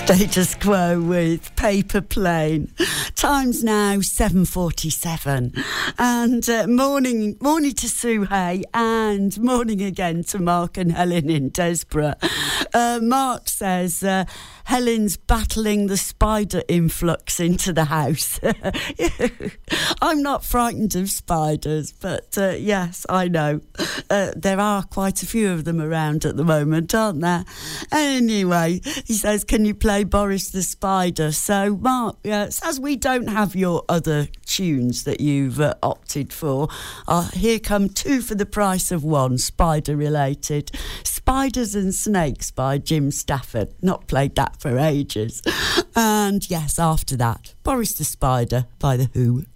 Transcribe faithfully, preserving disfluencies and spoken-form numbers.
Status Quo with Paper Plane. Time's now seven forty-seven. And uh, morning morning to Sue Hay and morning again to Mark and Helen in Desborough. Uh, Mark says uh, Helen's battling the spider influx into the house. I'm not frightened of spiders, but uh, yes, I know. Uh, there are quite a few of them around at the moment, aren't there? Anyway, he says, can you play Boris the Spider? So, Mark, uh, as we don't have your other tunes that you've uh, opted for, uh, here come two for the price of one, spider-related. Spiders and Snakes by Jim Stafford. Not played that for ages. And, yes, after that, Boris the Spider by The Who.